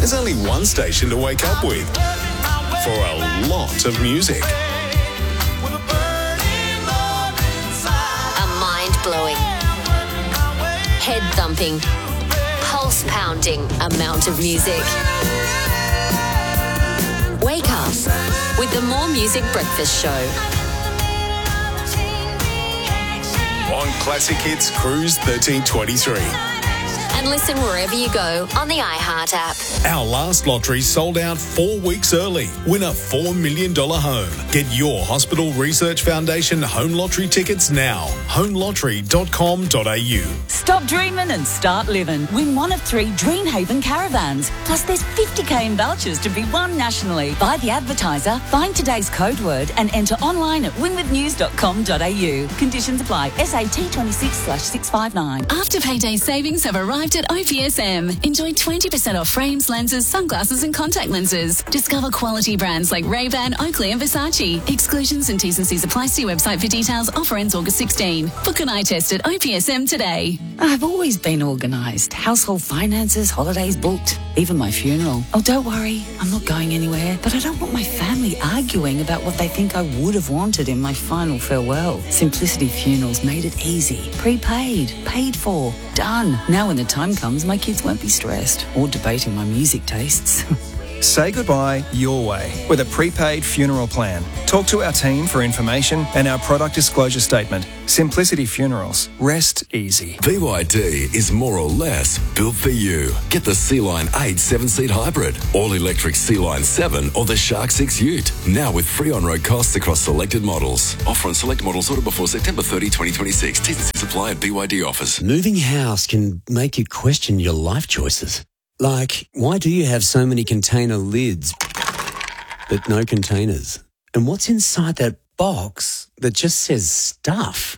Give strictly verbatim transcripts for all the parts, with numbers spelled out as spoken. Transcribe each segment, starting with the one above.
there's only one station to wake up with for a lot of music. A mind-blowing, head-thumping, pulse-pounding amount of music. Wake up with the More Music Breakfast Show. On Classic Hits Cruise thirteen twenty-three. And listen wherever you go on the iHeart app. Our last lottery sold out four weeks early. Win a four million dollars home. Get your Hospital Research Foundation home lottery tickets now. home lottery dot com dot a u. Stop dreaming and start living. Win one of three Dreamhaven caravans. Plus there's fifty k in vouchers to be won nationally. Buy the advertiser, find today's code word and enter online at win with news dot com dot a u. Conditions apply. S A T twenty-six slash six five nine. After payday savings have arrived at O P S M. Enjoy twenty percent off frames, lenses, sunglasses and contact lenses. Discover quality brands like Ray-Ban, Oakley and Versace. Exclusions and T's and C's apply. See website for details. Offer ends August sixteenth. Book an eye test at O P S M today. I've always been organised. Household finances, holidays booked, even my funeral. Oh, don't worry, I'm not going anywhere. But I don't want my family arguing about what they think I would have wanted in my final farewell. Simplicity Funerals made it easy. Prepaid, paid for, done. Now when the time comes, my kids won't be stressed or debating my music tastes. Say goodbye your way with a prepaid funeral plan. Talk to our team for information and our product disclosure statement. Simplicity Funerals. Rest easy. B Y D is more or less built for you. Get the Sea-Line eight seven-seat hybrid, all-electric Sea-Line seven or the Shark six Ute. Now with free on-road costs across selected models. Offer on select models ordered before September thirtieth, twenty twenty-six. T's and C's apply at B Y D offers. Moving house can make you question your life choices. Like, why do you have so many container lids but no containers? And what's inside that box that just says stuff?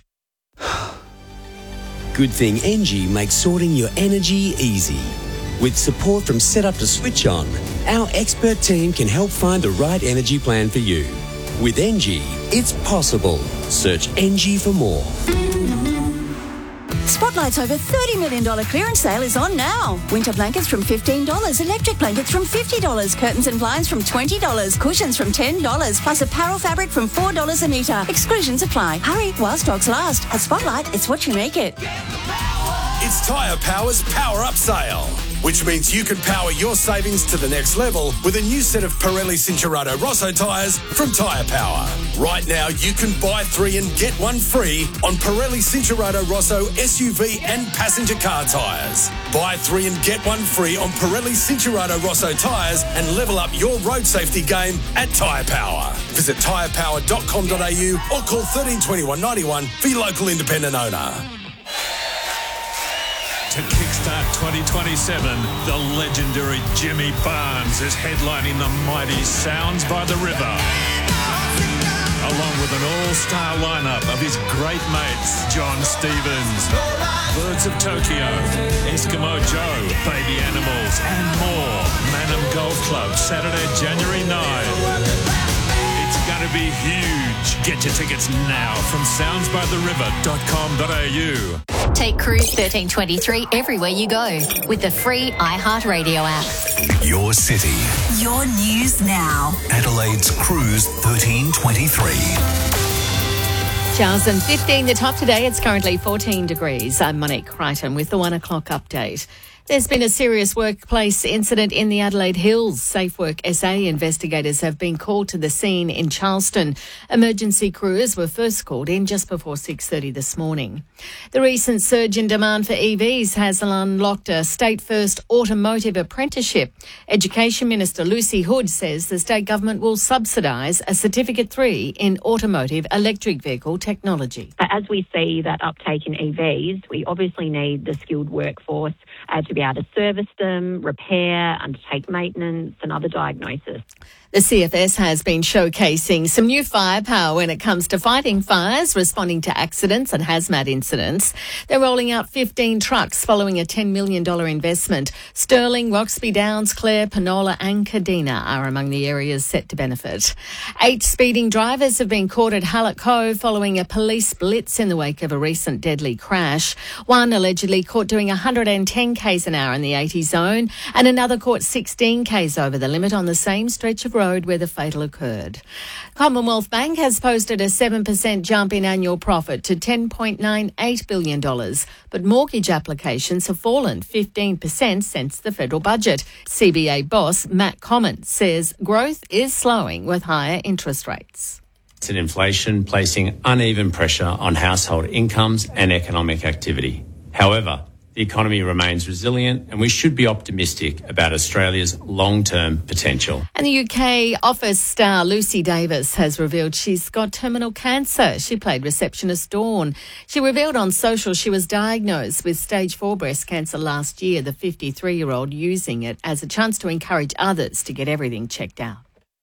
Good thing Engie makes sorting your energy easy. With support from Setup to Switch On, our expert team can help find the right energy plan for you. With Engie, it's possible. Search Engie for more. Spotlight's over thirty million dollars clearance sale is on now. Winter blankets from fifteen dollars, electric blankets from fifty dollars, curtains and blinds from twenty dollars, cushions from ten dollars, plus apparel fabric from four dollars a metre. Exclusions apply. Hurry while stocks last. At Spotlight, it's what you make it. It's Tyre Power's Power Up Sale, which means you can power your savings to the next level with a new set of Pirelli Cincherato Rosso tyres from Tyre Power. Right now, you can buy three and get one free on Pirelli Cincherato Rosso S U V and passenger car tyres. Buy three and get one free on Pirelli Cincherato Rosso tyres and level up your road safety game at Tyre Power. Visit tyre power dot com dot a u or call thirteen twenty-one ninety-one for your local independent owner. To kickstart twenty twenty-seven, the legendary Jimmy Barnes is headlining the mighty Sounds by the River, along with an all-star lineup of his great mates, John Stevens, Birds of Tokyo, Eskimo Joe, Baby Animals, and more. Manham Golf Club, Saturday, January ninth. It's going to be huge. Get your tickets now from sounds by the river dot com dot a u. Take Cruise thirteen twenty-three everywhere you go with the free iHeartRadio app. Your city. Your news now. Adelaide's Cruise thirteen twenty-three. Showers and fifteen, the top today. It's currently fourteen degrees. I'm Monique Crichton with the one o'clock update. There's been a serious workplace incident in the Adelaide Hills. Safe Work S A investigators have been called to the scene in Charleston. Emergency crews were first called in just before six thirty this morning. The recent surge in demand for E Vs has unlocked a state-first automotive apprenticeship. Education Minister Lucy Hood says the state government will subsidise a Certificate three in automotive electric vehicle technology. As we see that uptake in E Vs, we obviously need the skilled workforce uh, to be able to service them, repair, undertake maintenance and other diagnosis. The C F S has been showcasing some new firepower when it comes to fighting fires, responding to accidents and hazmat incidents. They're rolling out fifteen trucks following a ten million dollars investment. Stirling, Roxby Downs, Clare, Penola and Kadina are among the areas set to benefit. Eight speeding drivers have been caught at Hallett Cove following a police blitz in the wake of a recent deadly crash. One allegedly caught doing one hundred ten k's kilometres an hour in the eighty zone, and another caught sixteen k's over the limit on the same stretch of road where the fatal occurred. Commonwealth Bank has posted a seven percent jump in annual profit to ten point nine eight billion dollars, but mortgage applications have fallen fifteen percent since the federal budget. C B A boss Matt Comment says growth is slowing with higher interest rates. It's an inflation placing uneven pressure on household incomes and economic activity. However, the economy remains resilient and we should be optimistic about Australia's long-term potential. And the U K Office star Lucy Davis has revealed she's got terminal cancer. She played receptionist Dawn. She revealed on social she was diagnosed with stage four breast cancer last year, the fifty-three-year-old using it as a chance to encourage others to get everything checked out.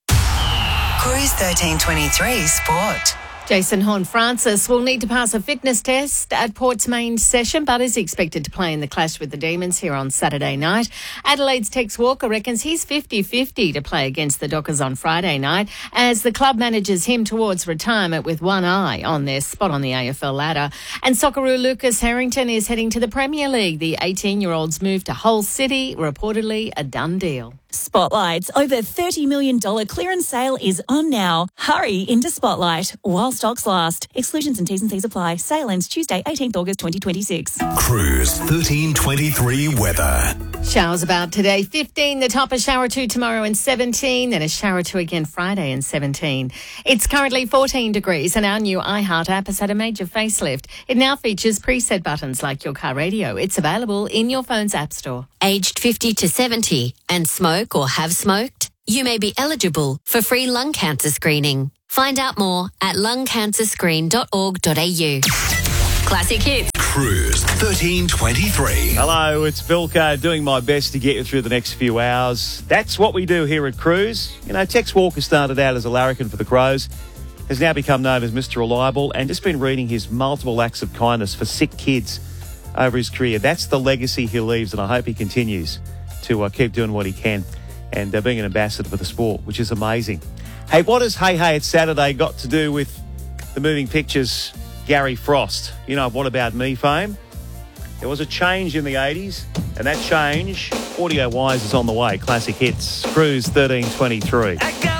Cruise thirteen twenty-three Sport. Jason Horne-Francis will need to pass a fitness test at Port's main session, but is expected to play in the clash with the Demons here on Saturday night. Adelaide's Tex Walker reckons he's fifty-fifty to play against the Dockers on Friday night as the club manages him towards retirement with one eye on their spot on the A F L ladder. And Socceroo Lucas Harrington is heading to the Premier League. The eighteen-year-old's move to Hull City, reportedly a done deal. Spotlight's over thirty million dollars clearance sale is on now. Hurry into Spotlight while stocks last. Exclusions and T's and C's apply. Sale ends Tuesday, eighteenth August twenty twenty-six. Cruise thirteen twenty-three weather. Showers about today, fifteen. The top, a shower two tomorrow and seventeen. Then a shower two again Friday and seventeen. It's currently fourteen degrees and our new iHeart app has had a major facelift. It now features preset buttons like your car radio. It's available in your phone's app store. Aged fifty to seventy and smoke or have smoked? You may be eligible for free lung cancer screening. Find out more at lung cancer screen dot org dot a u. Classic hits. Cruise thirteen twenty-three. Hello, it's Vilko doing my best to get you through the next few hours. That's what we do here at Cruise. You know, Tex Walker started out as a larrikin for the Crows, has now become known as Mister Reliable, and just been reading his multiple acts of kindness for sick kids over his career. That's the legacy he leaves, and I hope he continues to uh, keep doing what he can and uh, being an ambassador for the sport, which is amazing. Hey, what has Hey Hey It's Saturday got to do with the moving pictures Gary Frost? You know, What About Me fame? There was a change in the eighties, and that change, audio-wise, is on the way. Classic hits. Cruise thirteen twenty-three.